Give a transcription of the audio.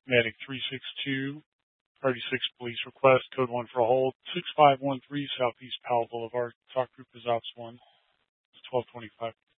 Medic 362, 36 police request, code 1 for a hold, 6513 Southeast Powell Boulevard. Talk group is Ops 1, 1225.